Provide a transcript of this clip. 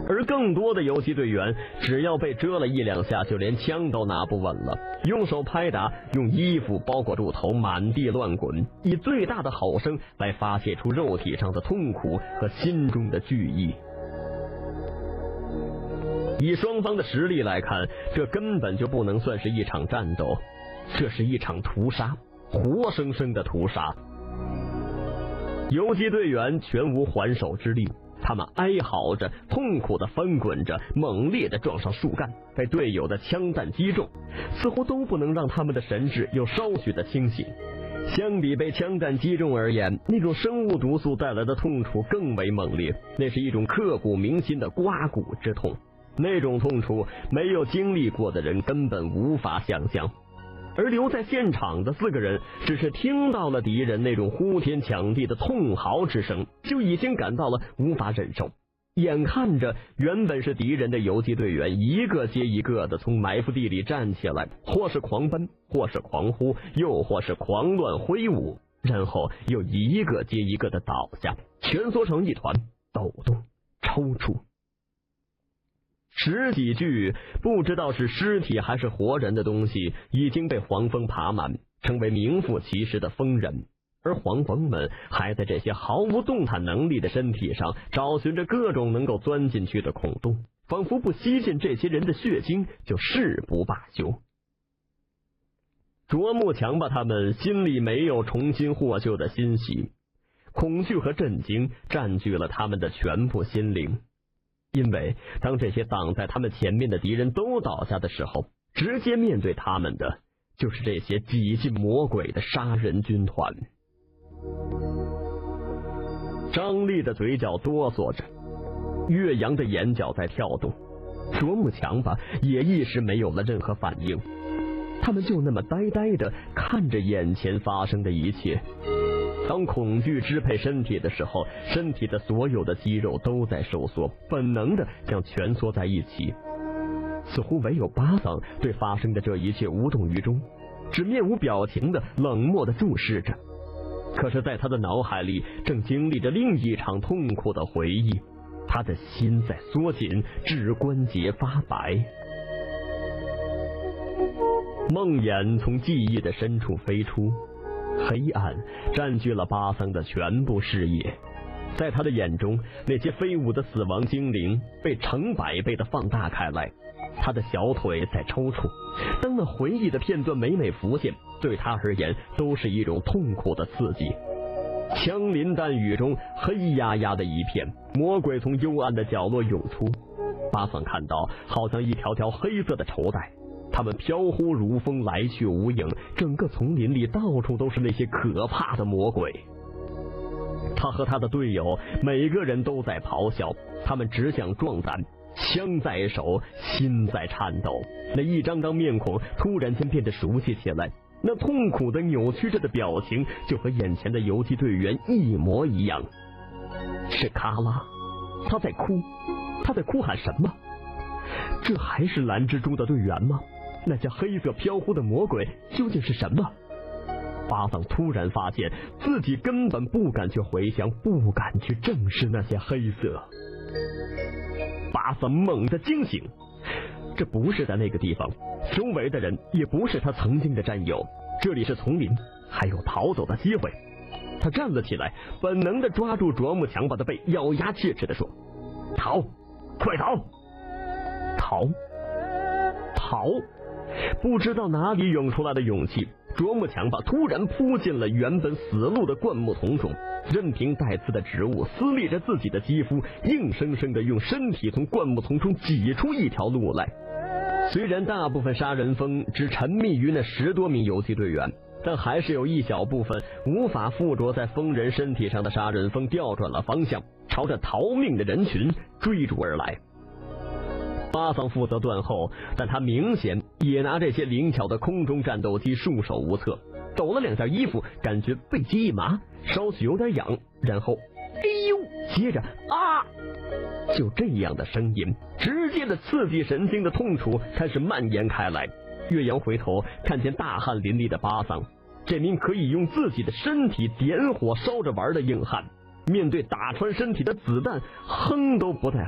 而更多的游击队员只要被蛰了一两下，就连枪都拿不稳了，用手拍打，用衣服包裹住头，满地乱滚，以最大的吼声来发泄出肉体上的痛苦和心中的惧意。以双方的实力来看，这根本就不能算是一场战斗，这是一场屠杀，活生生的屠杀。游击队员全无还手之力，他们哀嚎着，痛苦地翻滚着，猛烈地撞上树干，被队友的枪弹击中，似乎都不能让他们的神智有稍许的清醒。相比被枪弹击中而言，那种生物毒素带来的痛楚更为猛烈，那是一种刻骨铭心的刮骨之痛。那种痛楚，没有经历过的人根本无法想象。而留在现场的4个人，只是听到了敌人那种呼天抢地的痛嚎之声，就已经感到了无法忍受。眼看着原本是敌人的游击队员一个接一个的从埋伏地里站起来，或是狂奔，或是狂呼，又或是狂乱挥舞，然后又一个接一个的倒下，蜷缩成一团，抖动抽搐。10几具不知道是尸体还是活人的东西已经被黄蜂爬满，成为名副其实的蜂人，而黄蜂们还在这些毫无动弹能力的身体上找寻着各种能够钻进去的孔洞，仿佛不吸进这些人的血精就誓不罢休。啄木强吧他们心里没有重新获救的欣喜，恐惧和震惊占据了他们的全部心灵。因为当这些挡在他们前面的敌人都倒下的时候，直接面对他们的就是这些几近魔鬼的杀人军团。张力的嘴角哆嗦着，岳阳的眼角在跳动，啄木强吧也一时没有了任何反应，他们就那么呆呆地看着眼前发生的一切。当恐惧支配身体的时候，身体的所有的肌肉都在收缩，本能的将蜷缩在一起。似乎唯有巴桑对发生的这一切无动于衷，只面无表情的冷漠的注视着。可是在他的脑海里正经历着另一场痛苦的回忆，他的心在缩紧，指关节发白。梦魇从记忆的深处飞出，黑暗占据了巴桑的全部视野，在他的眼中，那些飞舞的死亡精灵被成百倍的放大开来，他的小腿在抽搐。当那回忆的片段每每浮现，对他而言都是一种痛苦的刺激。枪林弹雨中，黑压压的一片，魔鬼从幽暗的角落涌出。巴桑看到好像一条条黑色的绸带，他们飘忽如风，来去无影，整个丛林里到处都是那些可怕的魔鬼。他和他的队友每个人都在咆哮，他们只想壮胆，枪在手，心在颤抖。那一张张面孔突然间变得熟悉起来，那痛苦的扭曲着的表情就和眼前的游击队员一模一样。是卡拉，他在哭，他在哭喊什么？这还是蓝蜘蛛的队员吗？那些黑色飘忽的魔鬼究竟是什么？巴桑突然发现自己根本不敢去回想，不敢去正视那些黑色。巴桑猛地惊醒，这不是在那个地方，周围的人也不是他曾经的战友，这里是丛林，还有逃走的机会。他站了起来，本能地抓住啄木强吧的背，咬牙切齿地说：逃，快逃！逃！不知道哪里涌出来的勇气，啄木强吧突然扑进了原本死路的灌木丛中，任凭带刺的植物撕裂着自己的肌肤，硬生生地用身体从灌木丛中挤出一条路来。虽然大部分杀人蜂只沉迷于那10多名游击队员，但还是有一小部分无法附着在蜂人身体上的杀人蜂调转了方向，朝着逃命的人群追逐而来。巴桑负责断后，但他明显也拿这些灵巧的空中战斗机束手无策，抖了2件衣服，感觉背脊一麻，稍许有点痒，然后哎呦，接着啊，就这样的声音，直接的刺激神经的痛楚开始蔓延开来。岳阳回头看见大汗淋漓的巴桑，这名可以用自己的身体点火烧着玩的硬汉，面对打穿身体的子弹，哼都不带